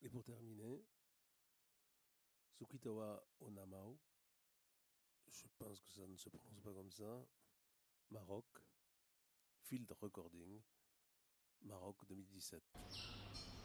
Et pour terminer, Sukitawa Onamao, je pense que ça ne se prononce pas comme ça, Maroc, Field Recording, Maroc 2017.